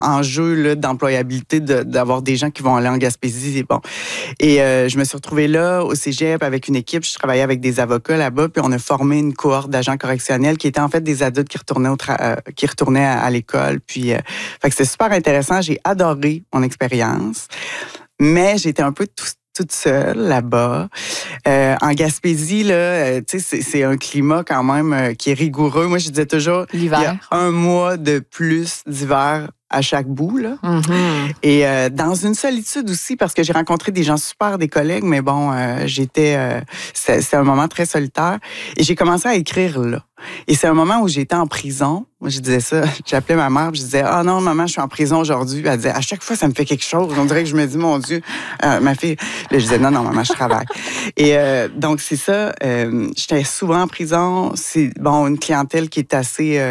en jeu là, d'employabilité d'avoir des gens qui vont aller en Gaspésie. C'est bon. Et je me suis retrouvée là, au cégep, avec une équipe. Je travaillais avec des avocats là-bas, puis on a formé une cohorte d'agents correctionnels qui étaient en fait des adultes qui retournaient à l'école. Puis, fait que c'était super intéressant. J'ai adoré mon expérience, mais j'étais un peu toute seule là-bas. En Gaspésie, là, tu sais, c'est un climat quand même qui est rigoureux. Moi, je disais toujours, l'hiver. Il y a un mois de plus d'hiver à chaque bout, là. Mm-hmm. Et dans une solitude aussi, parce que j'ai rencontré des gens super, des collègues, mais bon, c'était un moment très solitaire. Et j'ai commencé à écrire là. Et c'est un moment où j'étais en prison. Moi, je disais ça, j'appelais ma mère, je disais, ah non, maman, je suis en prison aujourd'hui. Elle disait, à chaque fois, ça me fait quelque chose. On dirait que je me dis, mon Dieu, ma fille. Là, je disais, non, maman, je travaille. Et donc, c'est ça. J'étais souvent en prison. C'est, bon, une clientèle qui est assez,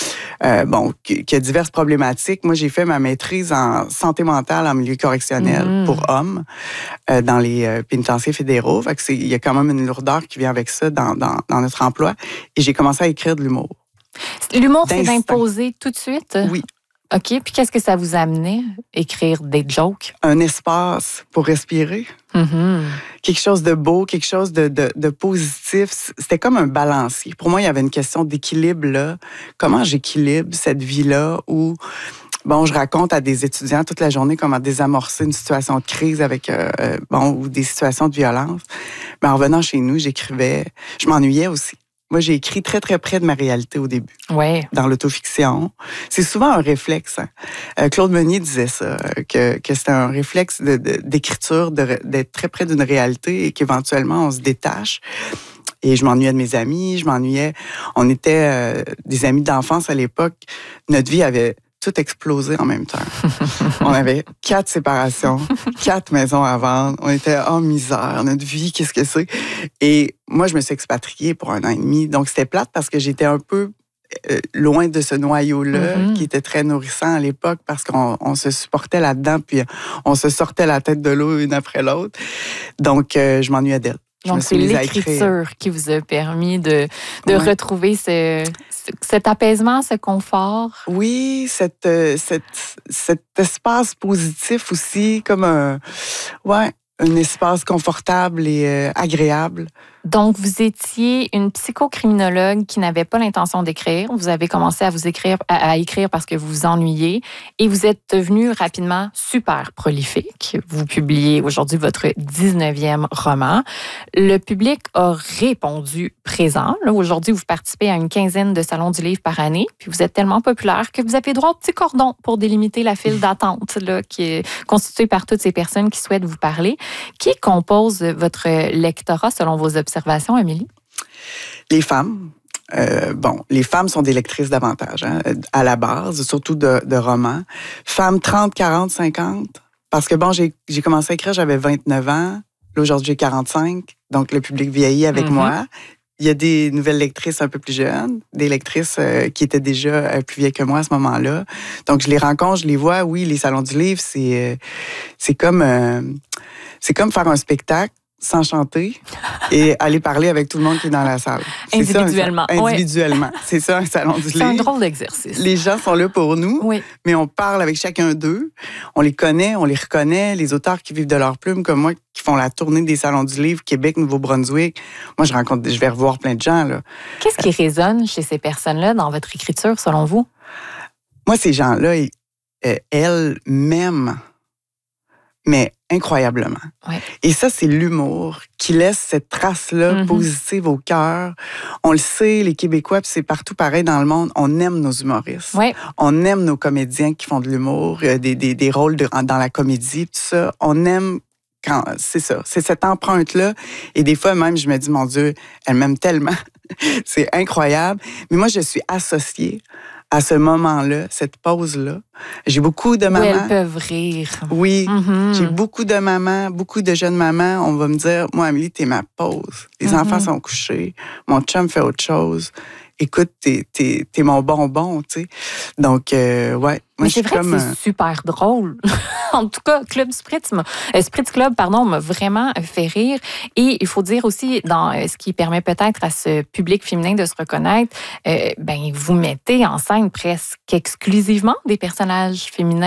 qui a diverses problématiques. Moi, j'ai fait ma maîtrise en santé mentale en milieu correctionnel pour hommes dans les pénitenciers fédéraux. Fait que il y a quand même une lourdeur qui vient avec ça dans notre emploi. Et j'ai commencé à écrire de l'humour. L'humour, c'est d'imposer tout de suite? Oui. OK. Puis qu'est-ce que ça vous a amené, écrire des jokes? Un espace pour respirer. Mm-hmm. Quelque chose de beau, quelque chose de positif. C'était comme un balancier. Pour moi, il y avait une question d'équilibre là. Comment j'équilibre cette vie-là où, bon, je raconte à des étudiants toute la journée comment désamorcer une situation de crise avec, ou des situations de violence. Mais en revenant chez nous, j'écrivais. Je m'ennuyais aussi. Moi, j'ai écrit très, très près de ma réalité au début. Ouais. Dans l'autofiction. C'est souvent un réflexe. Hein. Claude Meunier disait ça, que c'était un réflexe d'écriture, d'être très près d'une réalité et qu'éventuellement, on se détache. Et je m'ennuyais de mes amis, on était des amis d'enfance à l'époque. Notre vie avait tout explosé en même temps. On avait 4 séparations, 4 maisons à vendre. On était en misère. Notre vie, qu'est-ce que c'est? Et moi, je me suis expatriée pour 1 an et demi. Donc, c'était plate parce que j'étais un peu loin de ce noyau-là, qui était très nourrissant à l'époque parce qu'on se supportait là-dedans, puis on se sortait la tête de l'eau une après l'autre. Donc, je m'ennuyais d'elle. Donc, c'est l'écriture qui vous a permis de retrouver cet apaisement, ce confort. Oui, cet espace positif aussi, comme un espace confortable et agréable. Donc, vous étiez une psychocriminologue qui n'avait pas l'intention d'écrire. Vous avez commencé à écrire parce que vous vous ennuyez et vous êtes devenu rapidement super prolifique. Vous publiez aujourd'hui votre 19e roman. Le public a répondu présent. Là, aujourd'hui, vous participez à une 15aine de salons du livre par année. Puis vous êtes tellement populaire que vous avez droit au petit cordon pour délimiter la file d'attente là, qui est constituée par toutes ces personnes qui souhaitent vous parler. Qui compose votre lectorat selon vos observations, Amélie? Les femmes. Les femmes sont des lectrices davantage, hein, à la base, surtout de romans. Femmes 30, 40, 50. Parce que, j'ai commencé à écrire, j'avais 29 ans. Là, aujourd'hui, j'ai 45. Donc, le public vieillit avec moi. Il y a des nouvelles lectrices un peu plus jeunes, des lectrices qui étaient déjà plus vieilles que moi à ce moment-là. Donc, je les rencontre, je les vois. Oui, les salons du livre, c'est comme faire un spectacle sans chanter et aller parler avec tout le monde qui est dans la salle. Individuellement. Individuellement. C'est ça, un salon du livre. C'est un drôle d'exercice. Les gens sont là pour nous, mais on parle avec chacun d'eux. On les connaît, on les reconnaît. Les auteurs qui vivent de leur plume, comme moi, qui font la tournée des salons du livre, Québec, Nouveau-Brunswick. Moi, je vais revoir plein de gens, là. Qu'est-ce qui résonne chez ces personnes-là dans votre écriture, selon vous? Moi, ces gens-là, elles m'aiment, mais incroyablement. Ouais. Et ça, c'est l'humour qui laisse cette trace-là positive au cœur. On le sait, les Québécois, puis c'est partout pareil dans le monde, on aime nos humoristes. Ouais. On aime nos comédiens qui font de l'humour, des rôles dans la comédie, tout ça. On aime c'est ça, c'est cette empreinte-là. Et des fois, même, je me dis, mon Dieu, elle m'aime tellement. C'est incroyable. Mais moi, je suis associée à ce moment-là, cette pause-là. J'ai beaucoup de mamans. Où elles peuvent rire. Oui, j'ai beaucoup de mamans, beaucoup de jeunes mamans. On va me dire, moi, Amélie, t'es ma pause. Les enfants sont couchés. Mon chum fait autre chose. Écoute, t'es mon bonbon, tu sais. Donc, ouais. Moi, mais c'est vrai que c'est super drôle. En tout cas, Spritz Club, m'a vraiment fait rire. Et il faut dire aussi, dans ce qui permet peut-être à ce public féminin de se reconnaître, vous mettez en scène presque exclusivement des personnages féminins.